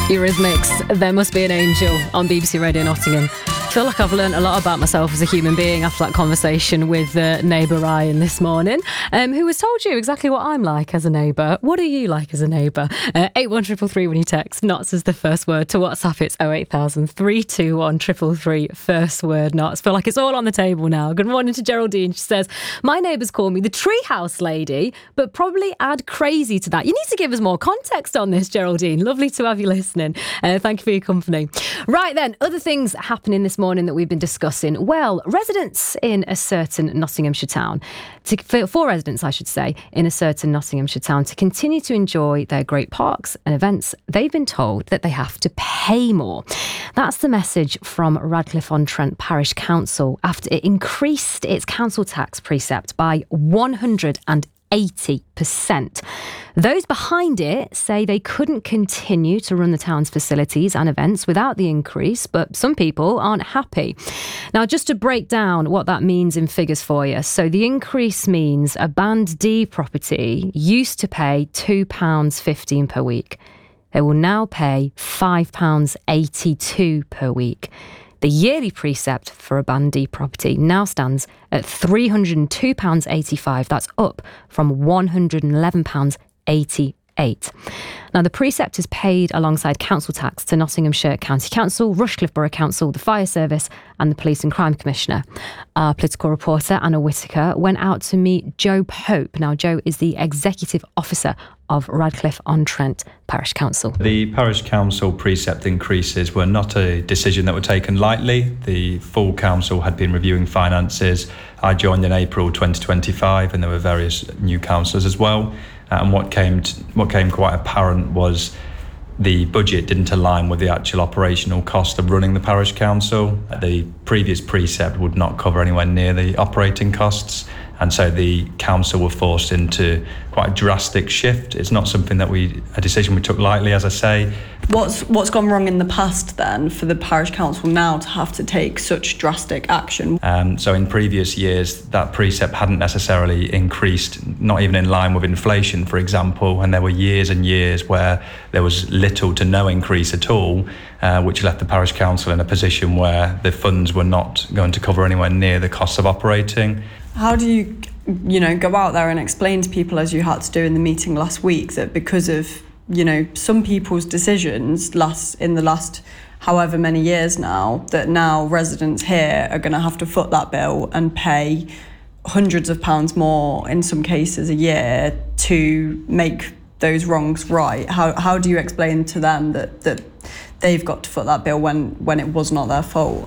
Eurythmics, There Must Be an Angel on BBC Radio Nottingham. I feel like I've learned a lot about myself as a human being after that conversation with neighbour Ryan this morning, who has told you exactly what I'm like as a neighbour. What are you like as a neighbour? 81333 when you text NOTS as the first word. To WhatsApp it's 08000 321 333 first word NOTS. Feel like it's all on the table now. Good morning to Geraldine. She says, my neighbours call me the treehouse lady, but probably add crazy to that. You need to give us more context on this, Geraldine. Lovely to have you listening. Thank you for your company. Right then, other things happening this morning that we've been discussing. Well, residents in a certain Nottinghamshire town, for residents, I should say, in a certain Nottinghamshire town to continue to enjoy their great parks and events, they've been told that they have to pay more. That's the message from Radcliffe-on-Trent Parish Council after it increased its council tax precept by 180%. Those behind it say they couldn't continue to run the town's facilities and events without the increase, but some people aren't happy. Now, just to break down what that means in figures for you. So the increase means a Band D property used to pay £2.15 per week. They will now pay £5.82 per week. The yearly precept for a Band D property now stands at £302.85. That's up from £111.88. Now, the precept is paid alongside council tax to Nottinghamshire County Council, Rushcliffe Borough Council, the Fire Service and the Police and Crime Commissioner. Our political reporter, Anna Whittaker, went out to meet Joe Pope. Now, Joe is the Executive Officer of Radcliffe-on-Trent Parish Council. The Parish Council precept increases were not a decision that were taken lightly. The full council had been reviewing finances. I joined in April 2025 and there were various new councillors as well. And what came quite apparent was the budget didn't align with the actual operational cost of running the parish council. The previous precept would not cover anywhere near the operating costs. And so the council were forced into quite a drastic shift. It's not something a decision we took lightly, as I say. What's gone wrong in the past then for the parish council now to have to take such drastic action? So in previous years, that precept hadn't necessarily increased, not even in line with inflation, for example. And there were years and years where there was little to no increase at all, which left the parish council in a position where the funds were not going to cover anywhere near the costs of operating. How do you go out there and explain to people, as you had to do in the meeting last week, that because of, some people's decisions in the last however many years now, that now residents here are going to have to foot that bill and pay hundreds of pounds more in some cases a year to make those wrongs right? How do you explain to them that they've got to foot that bill when it was not their fault?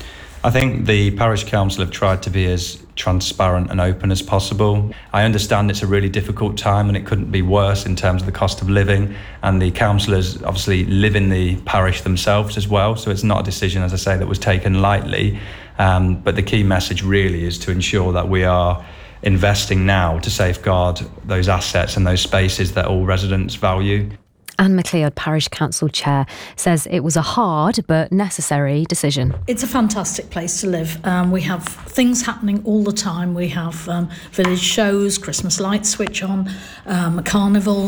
I think the parish council have tried to be as transparent and open as possible. I understand it's a really difficult time and it couldn't be worse in terms of the cost of living, and the councillors obviously live in the parish themselves as well, so it's not a decision, as I say, that was taken lightly. But the key message really is to ensure that we are investing now to safeguard those assets and those spaces that all residents value. Anne MacLeod, Parish Council Chair, says it was a hard but necessary decision. It's a fantastic place to live. We have things happening all the time. We have village shows, Christmas lights switch on, carnival,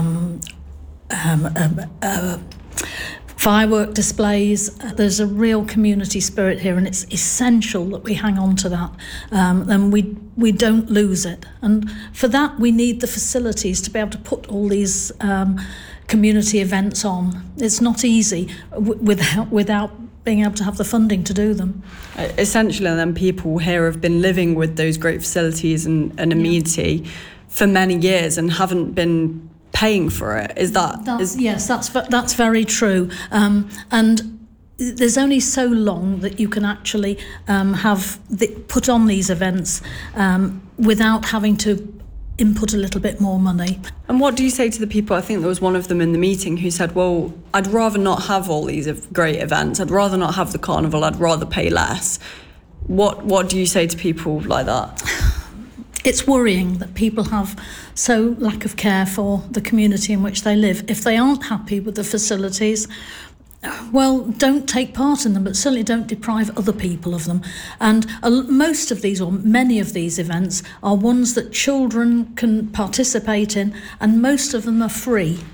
firework displays. There's a real community spirit here, and it's essential that we hang on to that, and we don't lose it. And for that, we need the facilities to be able to put all these community events on. It's not easy without being able to have the funding to do them. Essentially, then people here have been living with those great facilities and amenity for many years and haven't been paying for it. Yes, that's very true. And there's only so long that you can actually put on these events without having to input a little bit more money. And what do you say to the people? I think there was one of them in the meeting who said, well, I'd rather not have all these great events. I'd rather not have the carnival. I'd rather pay less. What do you say to people like that? It's worrying that people have so lack of care for the community in which they live. If they aren't happy with the facilities, well, don't take part in them, but certainly don't deprive other people of them. And most of these, or many of these events, are ones that children can participate in, and most of them are free.